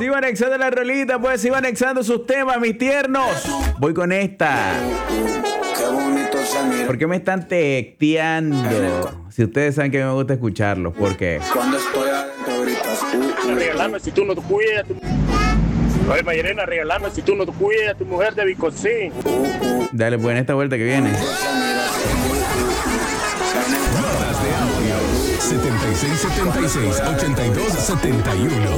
sigo anexando la rolita, pues sigo anexando sus temas, mis tiernos. Voy con esta. ¿Por qué me están texteando? Si ustedes saben que me gusta escucharlos, ¿por qué? Cuando estoy adentro gritas. Regalarme si tú no te cuidas. Oye, Mayerena, regalarme si tú no te cuidas. Tu mujer de Bicosí. Dale, pues en esta vuelta que viene. Notas de audio 7676-8271.